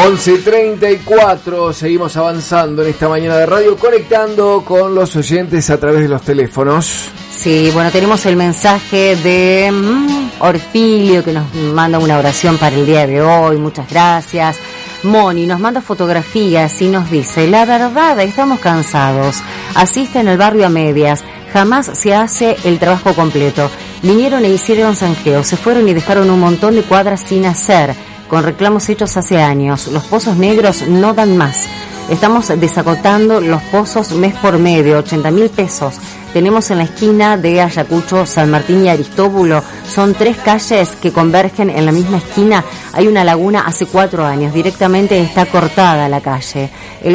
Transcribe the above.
11:34, seguimos avanzando en esta mañana de radio, conectando con los oyentes a través de los teléfonos. Sí, bueno, tenemos el mensaje de Orfilio, que nos manda una oración para el día de hoy, muchas gracias. Moni nos manda fotografías y nos dice: la verdad, estamos cansados, asiste en el barrio a medias, jamás se hace el trabajo completo. Vinieron e hicieron zanjeo, se fueron y dejaron un montón de cuadras sin hacer, con reclamos hechos hace años. Los pozos negros no dan más. Estamos desacotando los pozos mes por medio, 80.000 pesos. Tenemos en la esquina de Ayacucho, San Martín y Aristóbulo, son 3 calles que convergen en la misma esquina. Hay una laguna hace 4 años, directamente está cortada la calle.